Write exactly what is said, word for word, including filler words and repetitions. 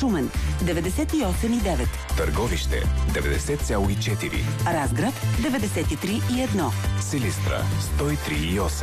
Шумен деветдесет и осем и девет, Търговище деветдесет цяло и четири, Разград деветдесет и три и едно, Силистра сто и три и осем.